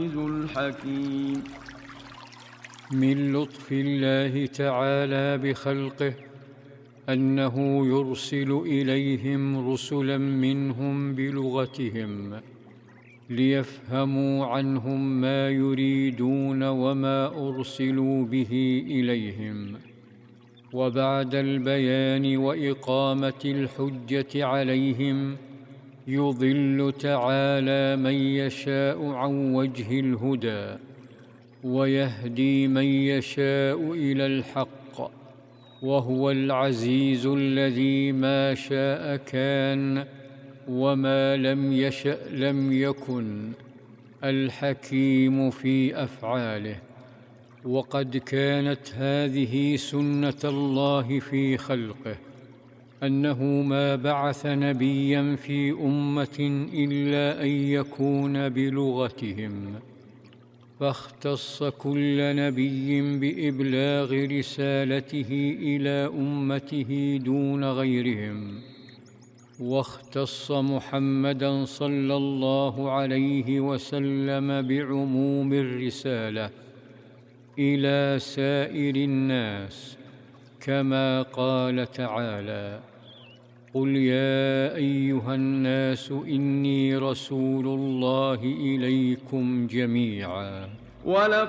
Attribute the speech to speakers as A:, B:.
A: الحكيم.
B: من لطف الله تعالى بخلقه أنه يرسل إليهم رسلا منهم بلغتهم ليفهموا عنهم ما يريدون وما أرسلوا به إليهم. وبعد البيان وإقامة الحجة عليهم يضل تعالى من يشاء عن وجه الهدى ويهدي من يشاء إلى الحق، وهو العزيز الذي ما شاء كان وما لم يشأ لم يكن، الحكيم في أفعاله. وقد كانت هذه سنة الله في خلقه، أنه ما بعث نبيا في أمة إلا أن يكون بلغتهم، فاختص كل نبي بإبلاغ رسالته إلى أمته دون غيرهم. واختص محمدًا صلى الله عليه وسلم بعموم الرسالة إلى سائر الناس، كما قال تعالى: قل يا أيها الناس إني رسول الله إليكم جميعا.